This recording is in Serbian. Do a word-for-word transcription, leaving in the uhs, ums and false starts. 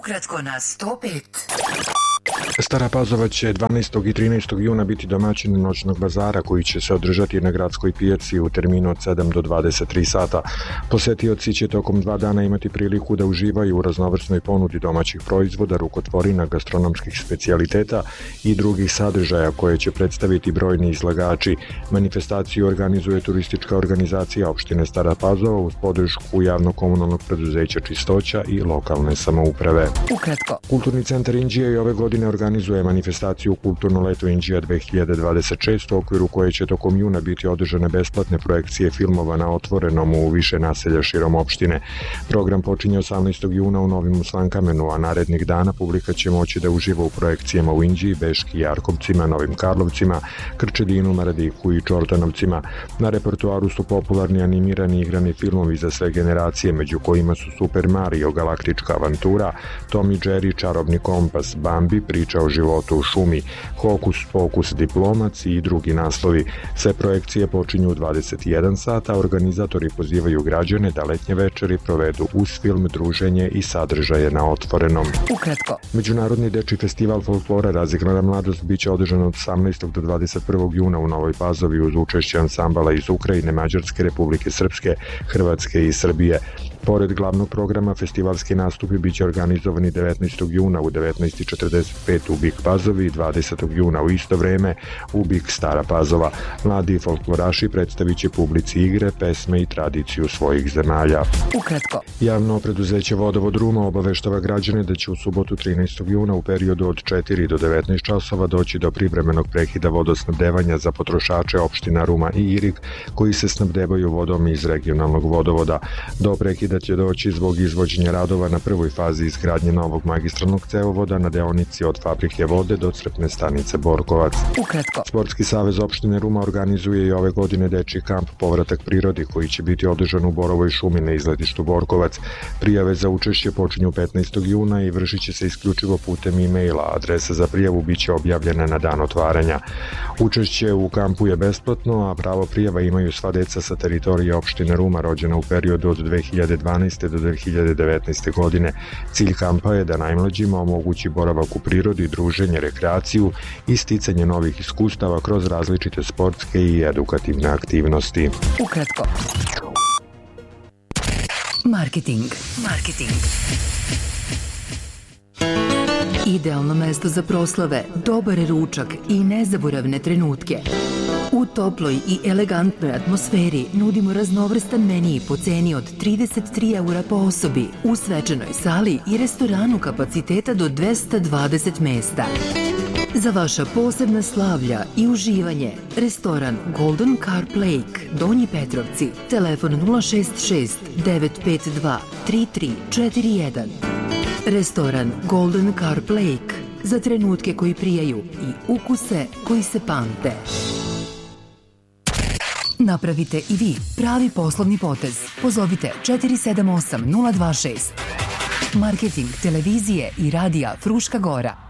Ukratko na sto pet. Stara Pazova će dvanaestog i trinaestog juna biti domaćin noćnog bazara koji će se održati na gradskoj pijaci u terminu od sedam do dvadeset tri sata. Posetioci će tokom dva dana imati priliku da uživaju u raznovrsnoj ponudi domaćih proizvoda, rukotvorina, gastronomskih specijaliteta i drugih sadržaja koje će predstaviti brojni izlagači. Manifestaciju organizuje turistička organizacija opštine Stara Pazova uz podršku javno-komunalnog preduzeća Čistoća i lokalne samouprave. Ukratko. Kulturni centar Inđija i ove godine organizuje manifestaciju Kulturno leto Inđija dve hiljade dvadeset šest u okviru koje će tokom juna biti održane besplatne projekcije filmova na otvorenom u više naselja širom opštine. Program počinje osamnaestog juna u Novim Slankamenu, a narednih dana publika će moći da uživa u projekcijama u Inđiji, Beški, Jarkovcima, Novim Karlovcima, Krčedinu, Maradiku i Čortanovcima. Na repertoaru su popularni animirani igrani filmovi za sve generacije, među kojima su Super Mario, Galaktička avantura, Tom i Jerry, Čarobni kompas, Bambi, Priča o životu u šumi, Hokus pokus diplomac i drugi naslovi. Sve projekcije počinju u dvadeset jedan sata, a organizatori pozivaju građane da letnje večeri provedu uz film, druženje i sadržaje na otvorenom. Ukratko. Međunarodni dečiji festival folklora Razigrana mladost biće održan od osamnaestog do dvadeset prvog juna u Novoj Pazovi uz učešće ansambala iz Ukrajine, Mađarske, Republike Srpske, Hrvatske i Srbije. Pored glavnog programa, festivalski nastupi biće organizovani devetnaestog juna u devetnaest i četrdeset pet u Bik Pazovi i dvadesetog juna u isto vreme u Bik Stara Pazova. Mladi folkloraši predstavit će publici igre, pesme i tradiciju svojih zemalja. Ukratko. Javno preduzeće Vodovod Ruma obaveštava građane da će u subotu trinaestog juna u periodu od četiri do devetnaest časova doći do privremenog prekida vodosnabdevanja za potrošače opština Ruma i Irig koji se snabdevaju vodom iz regionalnog vodovoda. Do prekida da će doći zbog izvođenja radova na prvoj fazi izgradnje novog magistralnog cevovoda na deonici od fabrike vode do crpne stanice Borkovac. Ukratko. Sportski savez opštine Ruma organizuje i ove godine dečiji kamp Povratak prirodi koji će biti održan u Borovoj šumi na izletištu Borkovac. Prijave za učešće počinju petnaestog juna i vršit će se isključivo putem e-maila. Adresa za prijavu biće objavljena na dan otvaranja. Učešće u kampu je besplatno, a pravo prijava imaju sva deca sa teritorije opštine Ruma rođena u periodu od dve hiljade dvanaeste do dve hiljade devetnaeste godine. Cilj kampa je da najmlađima omogući boravak u prirodi, druženje, rekreaciju i sticanje novih iskustava kroz različite sportske i edukativne aktivnosti. Ukratko. Marketing. Marketing. Idealno mesto za proslave, dobar ručak i nezaboravne trenutke. U toploj i elegantnoj atmosferi nudimo raznovrstan menij po ceni od trideset tri eura po osobi u svečanoj sali i restoranu kapaciteta do dvesta dvadeset mesta. Za vaša posebna slavlja i uživanje, restoran Golden Carp Lake, Donji Petrovci, telefon nula šest šest devet pet dva tri tri četiri jedan. Restoran Golden Carp Lake, za trenutke koji prijaju i ukuse koji se pamte. Napravite i vi pravi poslovni potez. Pozovite četiri sedam osam nula dva šest. Marketing televizije i radija Fruška Gora.